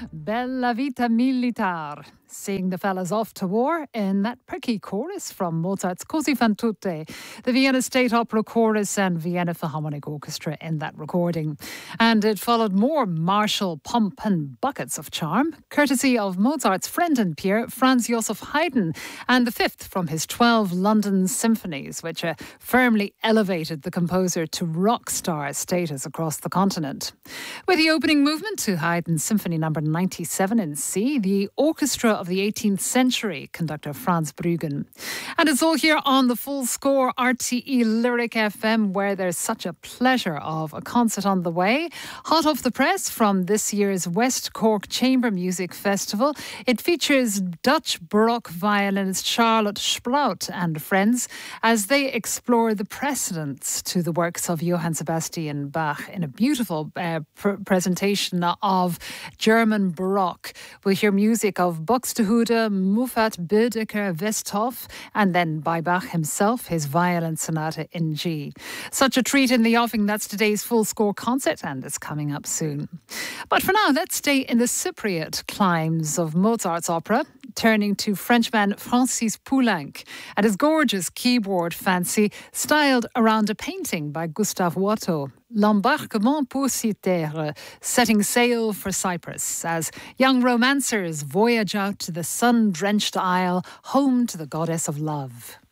Bella Vita Militar, seeing the fellas off to war in that pricky chorus from Mozart's Così fan tutte, the Vienna State Opera Chorus and Vienna Philharmonic Orchestra in that recording. And it followed more martial pomp and buckets of charm, courtesy of Mozart's friend and peer, Franz Joseph Haydn, and the fifth from his 12 London symphonies, which firmly elevated the composer to rock star status across the continent. With the opening movement to Haydn's Symphony No. 97 in C, the orchestra of the 18th century, conductor Franz Bruggen. And it's all here on the Full Score RTE Lyric FM, where there's such a pleasure of a concert on the way. Hot off the press from this year's West Cork Chamber Music Festival. It features Dutch Baroque violinist Charlotte Sprout and friends as they explore the precedents to the works of Johann Sebastian Bach in a beautiful presentation of German Baroque. We'll hear music of Buxtehude, Muffat, Bildecker, Westhoff, and then by Bach himself, his violin sonata in G. Such a treat in the offing. That's today's Full Score concert, and it's coming up soon. But for now, let's stay in the Cypriot climes of Mozart's opera, turning to Frenchman Francis Poulenc and his gorgeous keyboard fancy styled around a painting by Gustave Watteau, L'Embarquement pour Cythère, setting sail for Cyprus as young romancers voyage out to the sun-drenched isle, home to the goddess of love.